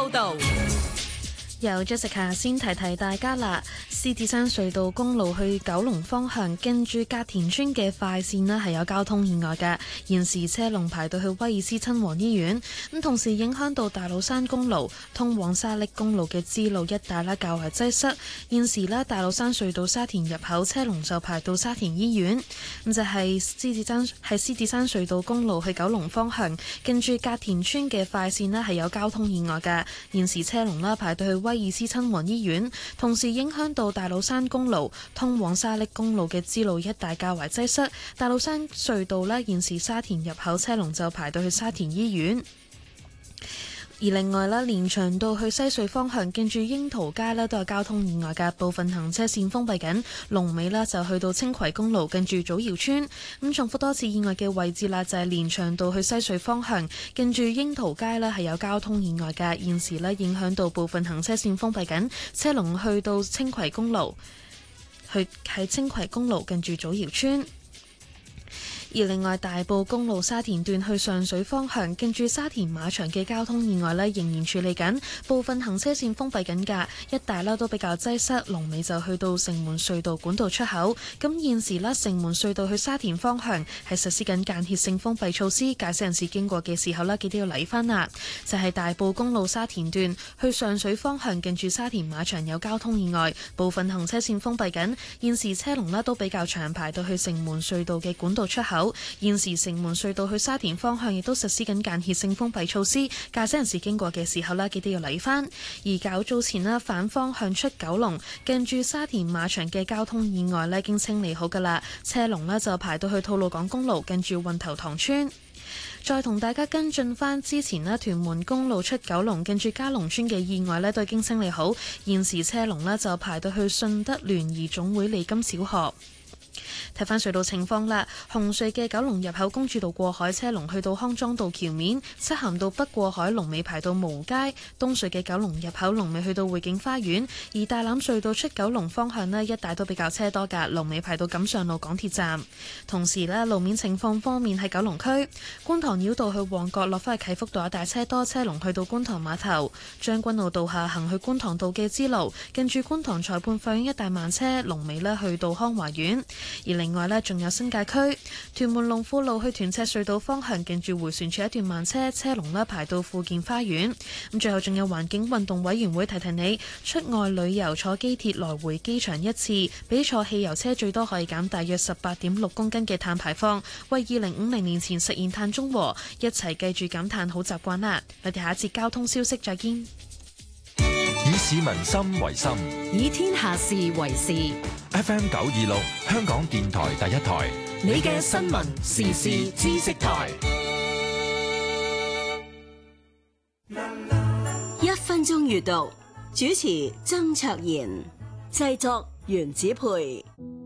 報導。 由 Jessica 先提提大家啦，獅子山隧道公路去九龍方向，跟住隔田村嘅快線呢係有交通意外嘅，現時車龍排到去威爾斯親王醫院，咁同時影響到大老山公路通往沙瀝公路嘅支路一帶啦，較為擠塞。現時呢，大老山隧道沙田入口車龍就排到沙田醫院，咁就係獅子山隧道公路去九龍方向，跟住隔田村嘅快線呢係有交通意外嘅，現時車龍啦排到去威爾斯親王醫院，同時影響到大老山公路通往沙瀝公路嘅支路一帶較為擠塞。大老山隧道呢，現時沙田入口車龍就排到去沙田醫院。而另外啦，連翔道去西隧方向，近住櫻桃街呢都有交通意外嘅，部分行車線封閉緊。龍尾呢就去到青葵公路，近住祖堯村。咁重複多次意外嘅位置啦，就係連翔道去西隧方向，近住櫻桃街呢係有交通意外嘅，現時呢影響到部分行車線封閉緊，車龍去到青葵公路，喺青葵公路近住祖堯村。而另外，大埔公路沙田段去上水方向，近住沙田馬場嘅交通意外呢仍然處理緊，部分行車線封閉緊㗎，一帶呢都比較擠塞，龍尾就去到城門隧道管道出口。咁現時呢，城門隧道去沙田方向係實施緊間歇性封閉措施，駕駛人士經過嘅時候呢，記得要嚟返啦。就係大埔公路沙田段去上水方向，近住沙田馬場有交通意外，部分行車線封閉緊，現時車龍呢都比較長，排到去城門隧道嘅管道出口。現時城門隧道去沙田方向亦都實施緊間歇性封閉措施，駕駛人士經過嘅時候呢，記得要嚟返。而較早前呢，反方向出九龍，近住沙田馬場嘅交通意外呢已經清理好㗎啦，車龍呢就排到去吐露港公路，近住運頭塘村。再同大家跟進返之前呢，屯門公路出九龍近住嘉龍村嘅意外呢都已經清理好，現時車龍呢就排到去順德聯誼總會利金小學。睇返隧道情況啦，紅隧嘅九龍入口公主道過海車龍去到康莊道橋面，漆咸道北過海龍尾排到蕪街，東隧嘅九龍入口龍尾去到匯景花園，而大欖隧道出九龍方向呢，一帶都比較車多㗎，龍尾排到錦上路港鐵站。同時呢，路面情況方面喺九龍區，觀塘繞道去旺角落返去啟福道一帶車多，車龍去到觀塘碼頭，將軍澳道下行去觀塘道嘅支路，近住觀塘裁判法院一帶慢車，龍尾呢去到康華苑。而另外呢，仲有新界區屯門龍富路去屯赤隧道方向，近住迴旋處一段慢車，車龍呢排到富健花園。咁最後仲有環境運動委員會提提你，出外旅遊坐機鐵來回機場一次，比坐汽油車最多可以減大約18.6公斤嘅碳排放，為2050年前實現碳中和，一齊記住減碳好習慣啦！我哋下一節交通消息再見。 以市民心為心， 以天下事為事。 FM 926香港電台第一台， 你嘅新聞時事知識台。 1分鐘閱讀，主持曾卓賢，製作袁子培。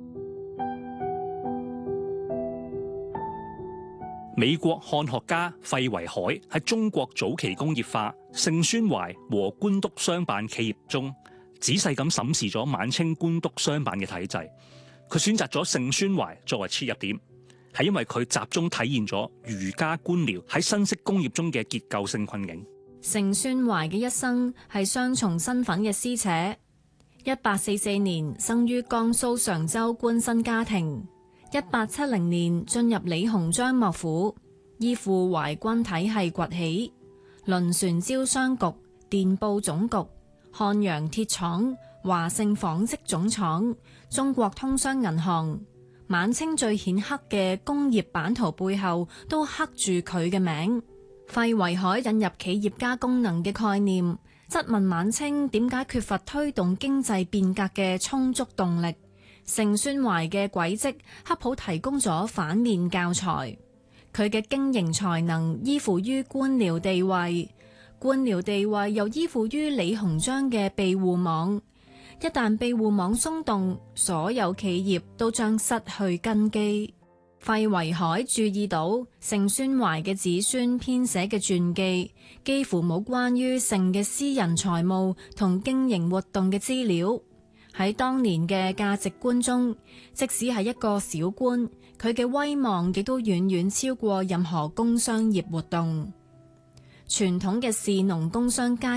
美國漢學家費維海喺中國早期工業化、盛宣懷和官督商辦企業中，仔細咁審視咗晚清官督商辦嘅體制。佢選擇咗盛宣懷作為切入點，係因為佢集中體現咗儒家官僚喺新式工業中嘅結構性困境。 盛宣懷嘅一生係雙重身份嘅撕扯。1844年生於江蘇常州官紳家庭。1870年進入李鴻章幕府，依附淮軍體系崛起，輪船招商局、電報總局、漢陽鐵廠、華盛紡織總廠、中國通商銀行。晚清最顯赫嘅工業版圖背後都刻住佢嘅名。費維海引入企業家功能嘅概念，質問晚清點解缺乏推動經濟變革嘅充足動力。盛宣懷嘅軌跡恰好提供咗反面教材。佢嘅經營才能依附於官僚地位，官僚地位又依附於李鴻章嘅庇護網。一旦庇護網鬆動，所有企業都將失去根基。費維海注意到盛宣懷嘅子孫編寫嘅傳記幾乎冇關於盛嘅私人財務同經營活動嘅資料。喺當年嘅價值觀中，即使係一個小官，佢嘅威望亦都遠遠超過任何工商業活動。傳統嘅士農工商階